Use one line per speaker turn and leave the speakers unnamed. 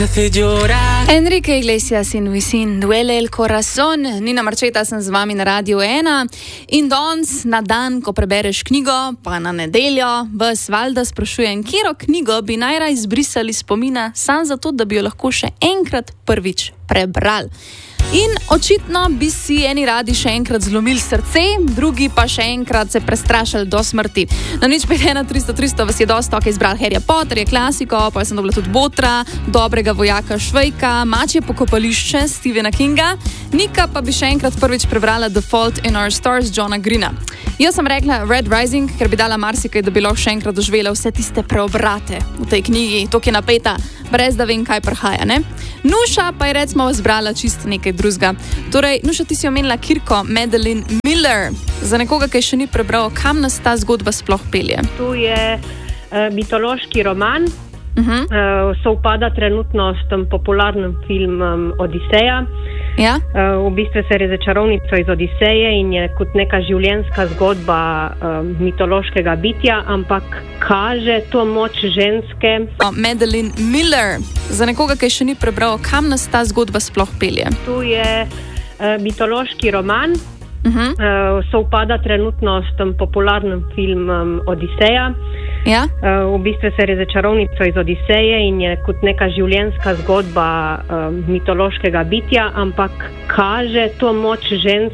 Enrique Iglesias in Wisin, Duele el Corazon. Nina Marčeta sem z vami na Radio 1 in danes na dan, ko prebereš knjigo, pa na nedeljo, vas valjda sprašujem, katero knjigo bi najraje izbrisali spomina, samo zato, da bi jo lahko še enkrat prvič prebrali. In očitno bi si eni radi še enkrat zlomili srce, drugi pa še enkrat se prestrašili do smrti. Na nič 51300 vas je dosti ok izbrali Harryja Potterja, klasiko, pa sem dobila tudi Botra, Dobrega vojaka Švejka, Mačje pokopališče Stephena Kinga, Nika pa bi še enkrat prvič prebrala The Fault in Our Stars Johna Greena. Jaz sem rekla Red Rising, ker bi dala marsikaj, da bi lahko še enkrat doživela vse tiste preobrate v tej knjigi, to je napeta, brez da vem, kaj prihaja, ne? Nuša pa je recimo zbrala čisto nekaj drugega. Torej, Nuša, ti si omenila Kirko Madeline Miller. Za nekoga, ki še ni prebral, kam nas ta zgodba sploh pelje?
To je mitološki roman, sovpada trenutno s tem popularnim filmom Odiseja.
Ja?
V bistvu se je čarovnica iz Odiseje in je kot neka življenjska zgodba mitološkega bitja, ampak kaže to moč ženske.
Madeline Miller. Za nekoga, ki še ni prebral, kam nas ta zgodba sploh pelje?
To je mitološki roman, sovpada trenutno s tem popularnim filmom Odiseja.
Ja?
V bistvu se je čarovnica iz Odiseje in je kot neka življenjska zgodba mitološkega bitja, ampak kaže to moč ženske.